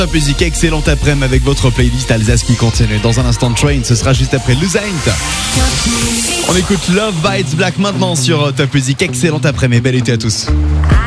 Top Music, excellente après-midi avec votre playlist Alsace qui continue. Dans un instant, Train, ce sera juste après Lusaint. On écoute Love Bites Black maintenant sur Top Music. Excellente après-midi, bel été à tous.